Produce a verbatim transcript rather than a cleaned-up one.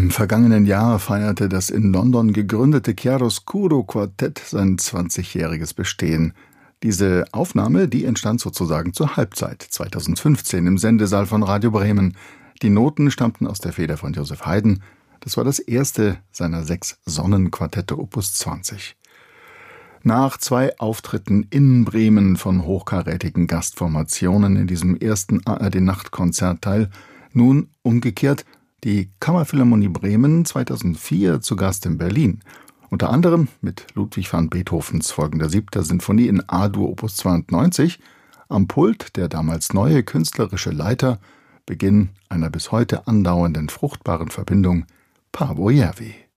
Im vergangenen Jahr feierte das in London gegründete Chiaroscuro Quartett sein zwanzigjähriges Bestehen. Diese Aufnahme, die entstand sozusagen zur Halbzeit zweitausendfünfzehn im Sendesaal von Radio Bremen. Die Noten stammten aus der Feder von Joseph Haydn. Das war das erste seiner sechs Sonnenquartette Opus zwanzig. Nach zwei Auftritten in Bremen von hochkarätigen Gastformationen in diesem ersten A R D-Nachtkonzertteil nun umgekehrt die Kammerphilharmonie Bremen zweitausendvier zu Gast in Berlin. Unter anderem mit Ludwig van Beethovens folgender siebter Sinfonie in A-Dur Opus zweiundneunzig, am Pult der damals neue künstlerische Leiter, Beginn einer bis heute andauernden fruchtbaren Verbindung, Paavo Järvi.